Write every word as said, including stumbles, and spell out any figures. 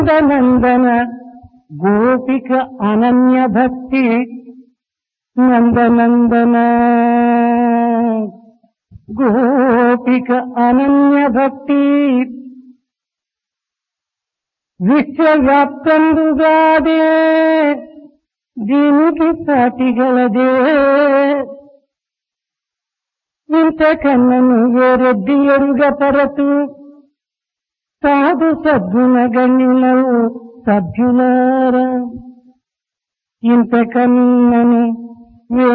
నందన గోపిక అనన్య భక్తి నందనందన గోపిక అనన్య భక్తి విశ్వవ్యాప్తందుగాదే దీనికి సాటిగలదే ఇంతకన్నను వేరెడ్డి ఎరుగపరతు సాధు సద్గుణ గణ్యులవు సభ్యులారా ఇంతకన్నను